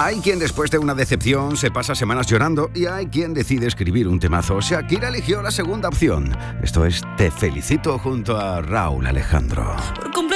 Hay quien después de una decepción se pasa semanas llorando y hay quien decide escribir un temazo. Shakira eligió la segunda opción. Esto es Te Felicito junto a Raúl Alejandro. Por